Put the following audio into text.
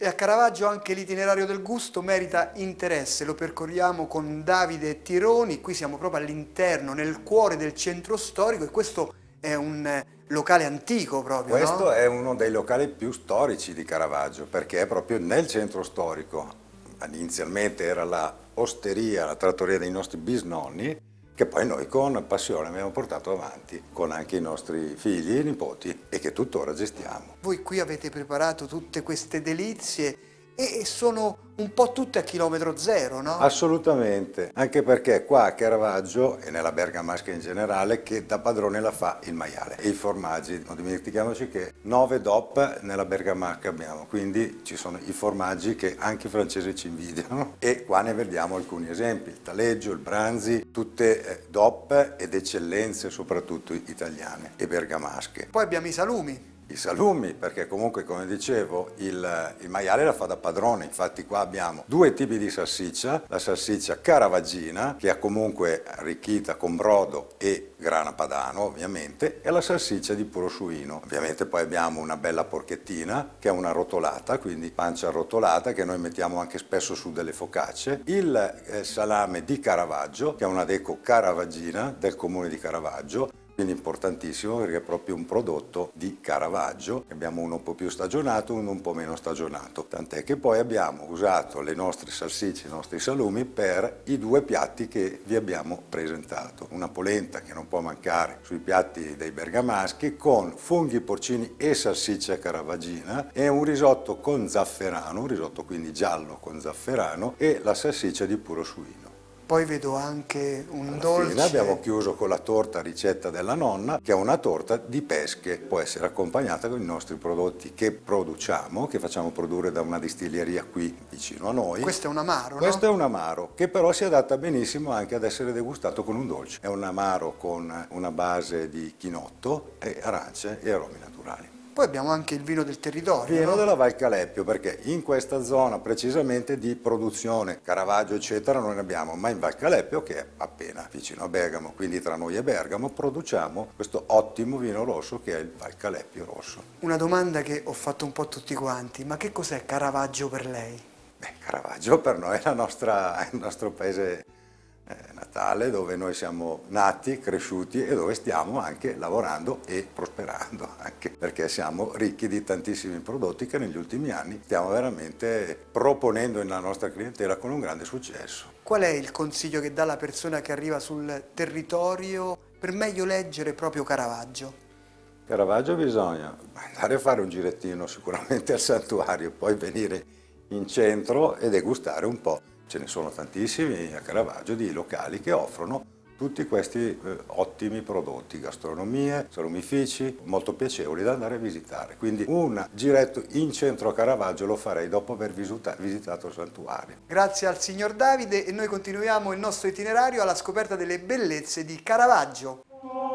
E a Caravaggio anche l'itinerario del gusto merita interesse, lo percorriamo con Davide Tironi, qui siamo proprio all'interno, nel cuore del centro storico e questo è un locale antico proprio, Questo no? è uno dei locali più storici di Caravaggio perché è proprio nel centro storico. Inizialmente era la osteria, la trattoria dei nostri bisnonni, che poi noi con passione abbiamo portato avanti con anche i nostri figli e nipoti e che tuttora gestiamo. Voi qui avete preparato tutte queste delizie e sono un po' tutte a chilometro zero, no? Assolutamente, anche perché qua a Caravaggio e nella Bergamasca in generale che da padrone la fa il maiale e i formaggi. Non dimentichiamoci che 9 DOP nella Bergamasca abbiamo, quindi ci sono i formaggi che anche i francesi ci invidiano e qua ne vediamo alcuni esempi, il taleggio, il branzi, tutte DOP ed eccellenze soprattutto italiane e bergamasche. Poi abbiamo i salumi. I salumi, perché comunque come dicevo il maiale la fa da padrone, infatti qua abbiamo due tipi di salsiccia, la salsiccia caravaggina che è comunque arricchita con brodo e grana padano ovviamente e la salsiccia di puro suino. Ovviamente poi abbiamo una bella porchettina che è una rotolata, quindi pancia arrotolata che noi mettiamo anche spesso su delle focacce, il salame di Caravaggio che è una deco caravaggina del comune di Caravaggio, quindi importantissimo perché è proprio un prodotto di Caravaggio. Abbiamo uno un po' più stagionato, uno un po' meno stagionato. Tant'è che poi abbiamo usato le nostre salsicce, i nostri salumi per i due piatti che vi abbiamo presentato. Una polenta che non può mancare sui piatti dei bergamaschi con funghi porcini e salsiccia caravaggina e un risotto con zafferano, un risotto quindi giallo con zafferano e la salsiccia di puro suino. Poi vedo anche un Alla dolce. fine abbiamo chiuso con la torta ricetta della nonna, che è una torta di pesche, può essere accompagnata con i nostri prodotti che produciamo, che facciamo produrre da una distilleria qui vicino a noi. Questo è un amaro, Questo no? è un amaro, che però si adatta benissimo anche ad essere degustato con un dolce. È un amaro con una base di chinotto e arance e aromi naturali. Poi abbiamo anche il vino del territorio, Vino no? della Val Caleppio, perché in questa zona precisamente di produzione, Caravaggio eccetera non ne abbiamo, ma in Val Caleppio, che è appena vicino a Bergamo, quindi tra noi e Bergamo, produciamo questo ottimo vino rosso che è il Val Caleppio rosso. Una domanda che ho fatto un po' a tutti quanti, ma che cos'è Caravaggio per lei? Caravaggio per noi è è il nostro paese natale, dove noi siamo nati, cresciuti e dove stiamo anche lavorando e prosperando, anche perché siamo ricchi di tantissimi prodotti che negli ultimi anni stiamo veramente proponendo nella nostra clientela con un grande successo. Qual è il consiglio che dà la persona che arriva sul territorio per meglio leggere proprio Caravaggio? Caravaggio bisogna andare a fare un girettino sicuramente al santuario, poi venire in centro e degustare un po'. Ce ne sono tantissimi a Caravaggio di locali che offrono tutti questi ottimi prodotti, gastronomie, salumifici, molto piacevoli da andare a visitare. Quindi un giretto in centro a Caravaggio lo farei dopo aver visitato il santuario. Grazie al signor Davide e noi continuiamo il nostro itinerario alla scoperta delle bellezze di Caravaggio.